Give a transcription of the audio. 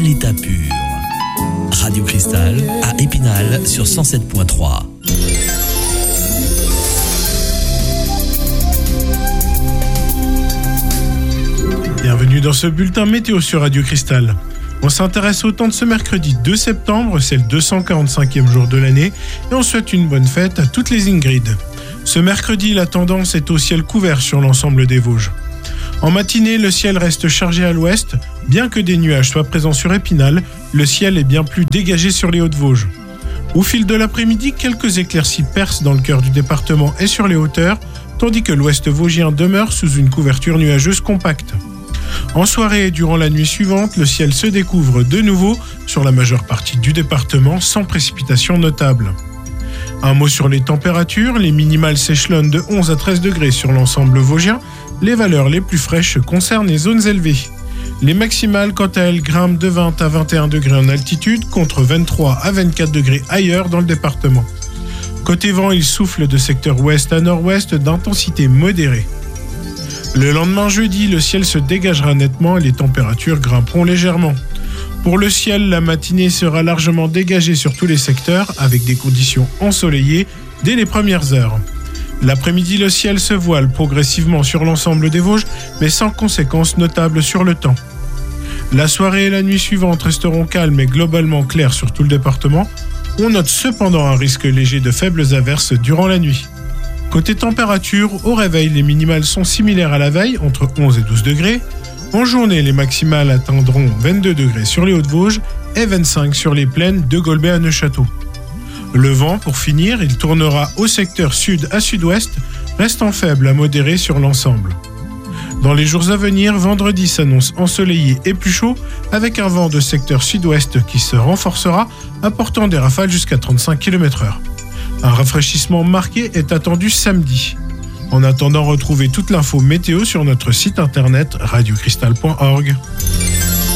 l'état pur. Radio Cristal à Épinal sur 107.3. Bienvenue dans ce bulletin météo sur Radio Cristal. On s'intéresse au temps de ce mercredi 2 septembre, c'est le 245e jour de l'année, et on souhaite une bonne fête à toutes les Ingrid. Ce mercredi, la tendance est au ciel couvert sur l'ensemble des Vosges. En matinée, le ciel reste chargé à l'ouest. Bien que des nuages soient présents sur Épinal, le ciel est bien plus dégagé sur les Hauts-de-Vosges. Au fil de l'après-midi, quelques éclaircies percent dans le cœur du département et sur les hauteurs, tandis que l'ouest vosgien demeure sous une couverture nuageuse compacte. En soirée et durant la nuit suivante, le ciel se découvre de nouveau sur la majeure partie du département sans précipitations notables. Un mot sur les températures, les minimales s'échelonnent de 11 à 13 degrés sur l'ensemble vosgien. Les valeurs les plus fraîches concernent les zones élevées. Les maximales, quant à elles, grimpent de 20 à 21 degrés en altitude contre 23 à 24 degrés ailleurs dans le département. Côté vent, il souffle de secteur ouest à nord-ouest d'intensité modérée. Le lendemain jeudi, le ciel se dégagera nettement et les températures grimperont légèrement. Pour le ciel, la matinée sera largement dégagée sur tous les secteurs avec des conditions ensoleillées dès les premières heures. L'après-midi, le ciel se voile progressivement sur l'ensemble des Vosges, mais sans conséquences notables sur le temps. La soirée et la nuit suivante resteront calmes et globalement claires sur tout le département. On note cependant un risque léger de faibles averses durant la nuit. Côté température, au réveil, les minimales sont similaires à la veille, entre 11 et 12 degrés. En journée, les maximales atteindront 22 degrés sur les Hauts-de-Vosges et 25 sur les plaines de Golbet à Neufchâteau. Le vent, pour finir, il tournera au secteur sud à sud-ouest, restant faible à modéré sur l'ensemble. Dans les jours à venir, vendredi s'annonce ensoleillé et plus chaud, avec un vent de secteur sud-ouest qui se renforcera, apportant des rafales jusqu'à 35 km/h. Un rafraîchissement marqué est attendu samedi. En attendant, retrouvez toute l'info météo sur notre site internet radiocristal.org.